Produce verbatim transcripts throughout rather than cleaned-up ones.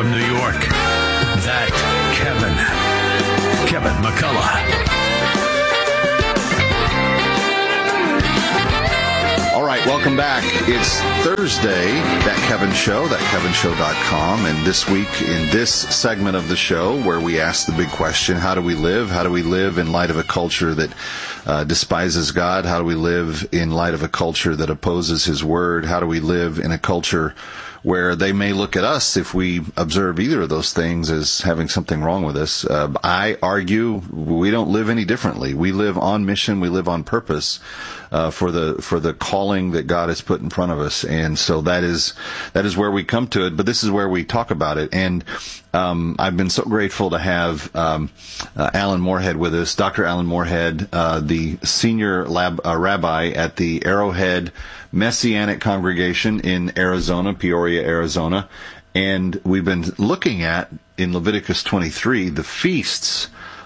from New York, that Kevin, Kevin McCullough. All right, welcome back. It's Thursday, That Kevin Show, that kevin show dot com. And this week, in this segment of the show, where we ask the big question, how do we live? How do we live in light of a culture that uh, despises God? How do we live in light of a culture that opposes His Word? How do we live in a culture where they may look at us, if we observe either of those things, as having something wrong with us? Uh, I argue we don't live any differently. We live on mission. We live on purpose uh, for the for the calling that God has put in front of us. And so that is that is where we come to it. But this is where we talk about it. And um, I've been so grateful to have um, uh, Alan Moorhead with us, Doctor Alan Moorhead, uh, the senior lab, uh, rabbi at the Arrowhead Messianic Congregation in Arizona, Peoria, Arizona. And we've been looking at, in Leviticus twenty-three, the feasts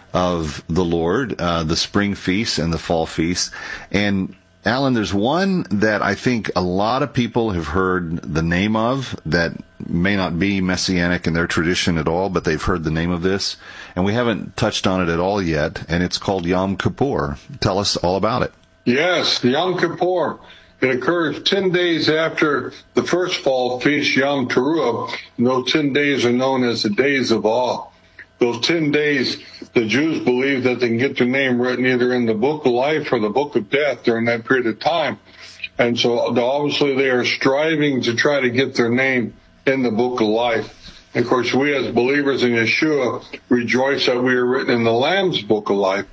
of the Lord, uh, the spring feasts and the fall feasts. And Alan, there's one that I think a lot of people have heard the name of that may not be Messianic in their tradition at all, but they've heard the name of this. And we haven't touched on it at all yet. And it's called Yom Kippur. Tell us all about it. Yes, Yom Kippur. It occurs ten days after the first fall feast, Yom Teruah, and those ten days are known as the days of awe. Those ten days, the Jews believe that they can get their name written either in the book of life or the book of death during that period of time. And so obviously they are striving to try to get their name in the book of life. And of course, we as believers in Yeshua rejoice that we are written in the Lamb's book of life.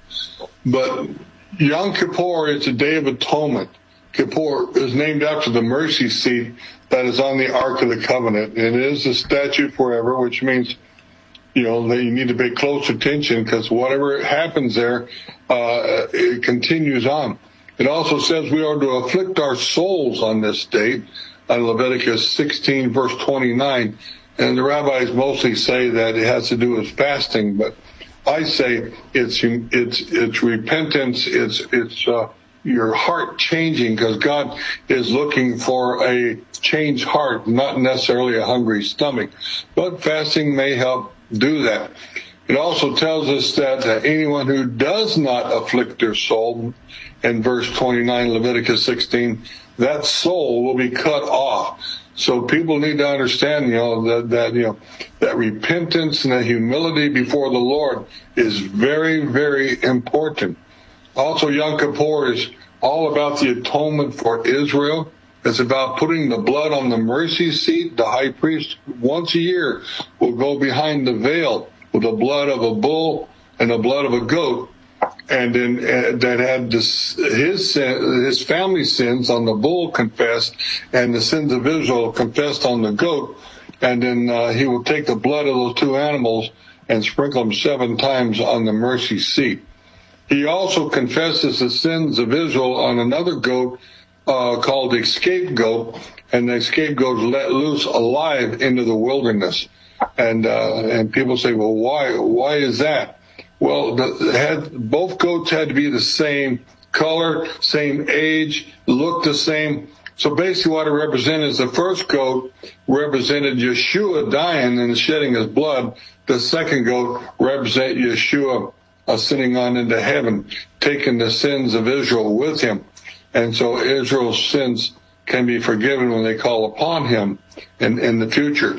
But Yom Kippur is a day of atonement. Kippur is named after the mercy seat that is on the Ark of the Covenant. It is a statute forever, which means, you know, that you need to pay close attention because whatever happens there, uh, it continues on. It also says we are to afflict our souls on this date, on Leviticus sixteen, verse twenty-nine. And the rabbis mostly say that it has to do with fasting, but I say it's it's it's repentance, it's it's uh, your heart changing, because God is looking for a changed heart, not necessarily a hungry stomach. But fasting may help do that. It also tells us that uh, anyone who does not afflict their soul, in verse twenty-nine, Leviticus sixteen, that soul will be cut off. So people need to understand, you know, that, that, you know, that repentance and that humility before the Lord is very, very important. Also, Yom Kippur is all about the atonement for Israel. It's about putting the blood on the mercy seat. The high priest once a year will go behind the veil with the blood of a bull and the blood of a goat, and then uh, that had this, his sin, his family's sins on the bull confessed, and the sins of Israel confessed on the goat. And then uh, he will take the blood of those two animals and sprinkle them seven times on the mercy seat. He also confesses the sins of Israel on another goat uh, called the scapegoat, and the scapegoat is let loose alive into the wilderness. And uh, and people say, well, why why is that? Well, the, had, both goats had to be the same color, same age, look the same. So basically what it represented is the first goat represented Yeshua dying and shedding his blood. The second goat represented Yeshua ascending on into heaven, taking the sins of Israel with him. And so Israel's sins can be forgiven when they call upon him in, in the future.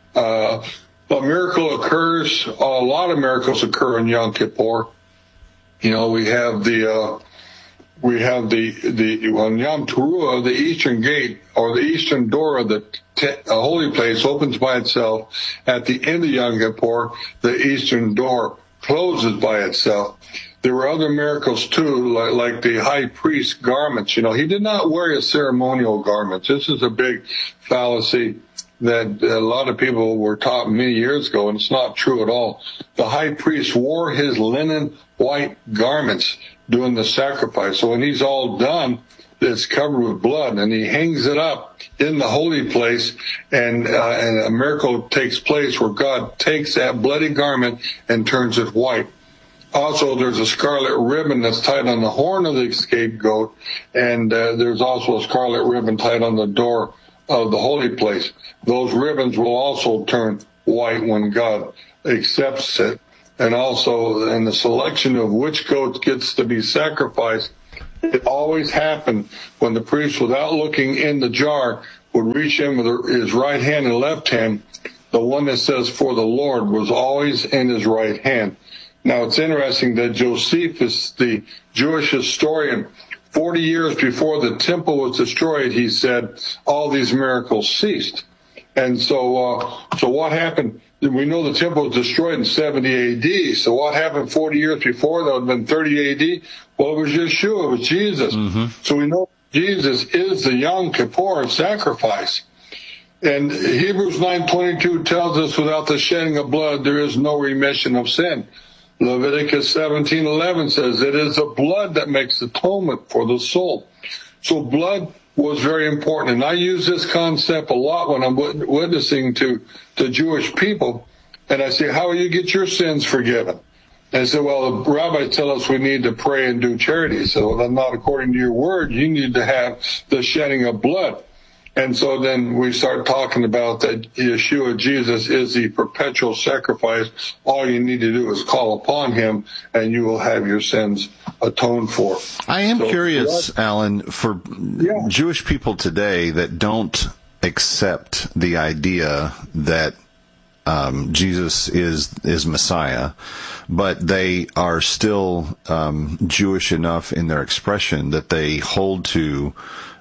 Uh, a miracle occurs, a lot of miracles occur in Yom Kippur. You know, we have the, uh, we have the, the, well, in Yom Teruah, the eastern gate or the eastern door of the te- uh, holy place opens by itself. At the end of Yom Kippur, the eastern door closes by itself. There were other miracles too, like, like the high priest's garments. You know, he did not wear his ceremonial garments. This is a big fallacy that a lot of people were taught many years ago, and it's not true at all. The high priest wore his linen white garments doing the sacrifice. So when he's all done, it's covered with blood, and he hangs it up in the holy place, and, uh, and a miracle takes place where God takes that bloody garment and turns it white. Also, there's a scarlet ribbon that's tied on the horn of the scapegoat, and uh, there's also a scarlet ribbon tied on the door of the holy place. Those ribbons will also turn white when God accepts it. And also in the selection of which goat gets to be sacrificed, it always happened when the priest, without looking in the jar, would reach in with his right hand and left hand. The one that says for the Lord was always in his right hand. Now it's interesting that Josephus, the Jewish historian, forty years before the temple was destroyed, he said all these miracles ceased. And so, uh, so what happened? We know the temple was destroyed in seventy A D. So what happened forty years before? That would have been thirty A D. Well, it was Yeshua. It was Jesus. Mm-hmm. So we know Jesus is the Yom Kippur sacrifice. And Hebrews nine twenty-two tells us without the shedding of blood, there is no remission of sin. Leviticus seventeen eleven says it is the blood that makes atonement for the soul. So blood was very important. And I use this concept a lot when I'm witnessing to the Jewish people. And I say, how will you get your sins forgiven? And I said, well, the rabbis tell us we need to pray and do charity. So well, not according to your word. You need to have the shedding of blood. And so then we start talking about that Yeshua, Jesus, is the perpetual sacrifice. All you need to do is call upon him, and you will have your sins atoned for. I am so, curious, yeah. Alan, for yeah. Jewish people today that don't accept the idea that um, Jesus is is Messiah, but they are still um, Jewish enough in their expression that they hold to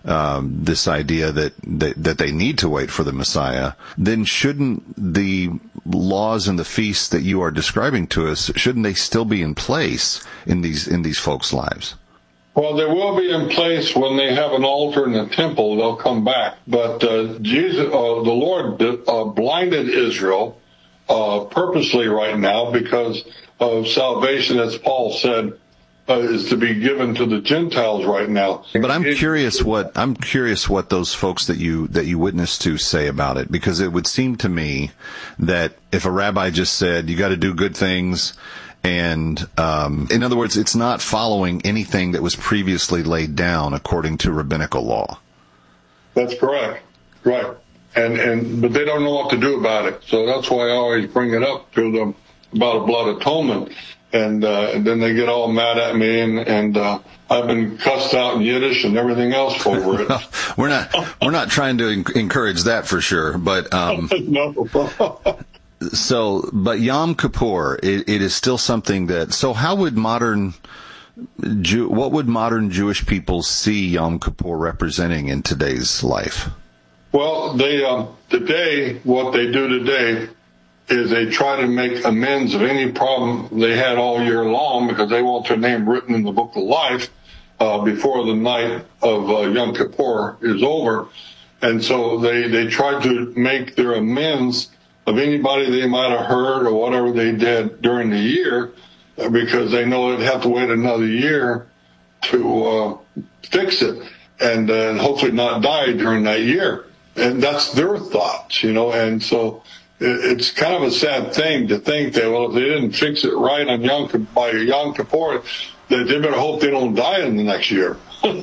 Um, this idea that, that that they need to wait for the Messiah, then shouldn't the laws and the feasts that you are describing to us, shouldn't they still be in place in these in these folks' lives? Well, they will be in place when they have an altar in the temple. They'll come back. But uh, Jesus, uh, the Lord uh, blinded Israel uh, purposely right now because of salvation, as Paul said, Uh, is to be given to the Gentiles right now. But I'm curious what I'm curious what those folks that you that you witness to say about it, because it would seem to me that if a rabbi just said you got to do good things, and um, in other words, it's not following anything that was previously laid down according to rabbinical law. That's correct, right? And and but they don't know what to do about it, so that's why I always bring it up to them about a blood atonement. And, uh, and then they get all mad at me, and, and uh, I've been cussed out in Yiddish and everything else over it. we're not we're not trying to encourage that for sure, but um, no. so but Yom Kippur, it, it is still something that. So how would modern Jew, what would modern Jewish people see Yom Kippur representing in today's life? Well, they um, today what they do today is they try to make amends of any problem they had all year long because they want their name written in the book of life uh, before the night of uh, Yom Kippur is over. And so they, they try to make their amends of anybody they might have hurt or whatever they did during the year because they know they'd have to wait another year to uh, fix it and uh, hopefully not die during that year. And that's their thoughts, you know, and so it's kind of a sad thing to think that, well, if they didn't fix it right on Yom, by Yom Kippur, that they better hope they don't die in the next year.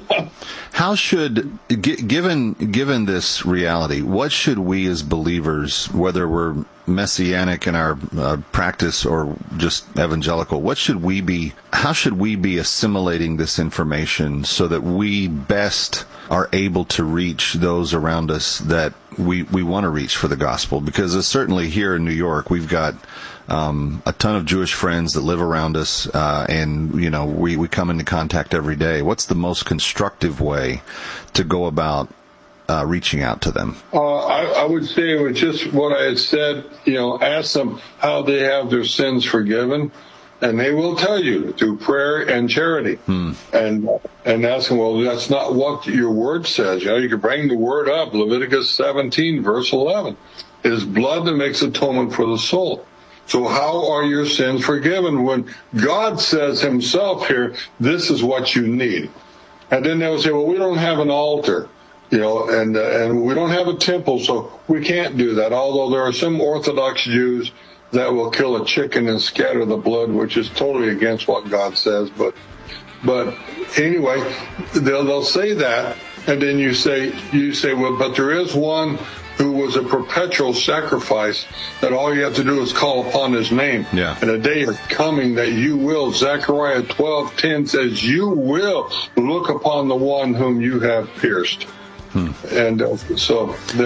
How should, given given this reality, what should we as believers, whether we're messianic in our uh, practice or just evangelical, what should we be, how should we be assimilating this information so that we best are able to reach those around us that we, we want to reach for the gospel? Because uh, certainly here in New York, we've got um, a ton of Jewish friends that live around us, uh, and, you know, we, we come into contact every day. What's the most constructive way to go about uh, reaching out to them? Uh, I, I would say it was just what I had said, you know, ask them how they have their sins forgiven. And they will tell you through prayer and charity. Hmm. And and ask them, well, that's not what your word says. You know, you can bring the word up. Leviticus seventeen, verse eleven. It is blood that makes atonement for the soul. So how are your sins forgiven when God says himself here, this is what you need? And then they will say, well, we don't have an altar, you know, and, uh, and we don't have a temple, so we can't do that. Although there are some Orthodox Jews that will kill a chicken and scatter the blood, which is totally against what God says. But, but anyway, they'll, they'll say that, and then you say, you say, well, but there is one who was a perpetual sacrifice, that all you have to do is call upon his name. Yeah. And a day is coming that you will. Zechariah twelve ten says, you will look upon the one whom you have pierced. Hmm. And uh, so...